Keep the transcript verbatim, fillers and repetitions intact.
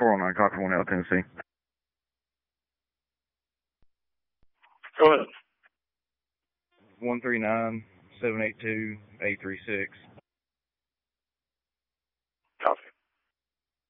four oh nine, copy one L, Tennessee. Go ahead. one three nine, seven eight two, eight three six.